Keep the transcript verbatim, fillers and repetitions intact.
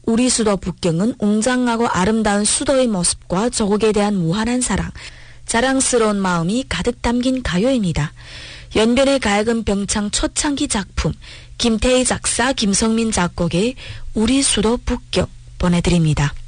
우리 수도 북경은 웅장하고 아름다운 수도의 모습과 조국에 대한 무한한 사랑, 자랑스러운 마음이 가득 담긴 가요입니다. 연변의 가야금 병창 초창기 작품, 김태희 작사, 김성민 작곡의 우리 수도 북경 보내드립니다.